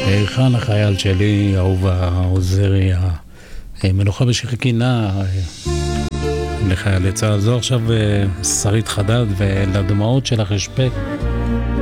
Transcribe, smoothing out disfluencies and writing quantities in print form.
היכן החייל שלי, אהובה עוזרי, המנוחה בשיר קינה לחיילי צה"ל. זו עכשיו שרית חדד ולדמעות של החשפק.